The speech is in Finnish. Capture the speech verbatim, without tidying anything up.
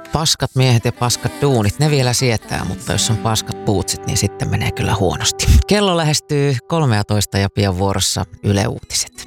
paskat miehet ja paskat duunit, ne vielä sietää, mutta jos on paskat puutsit, niin sitten menee kyllä huonosti. Kello lähestyy kolmetoista ja pian vuorossa Yle Uutiset.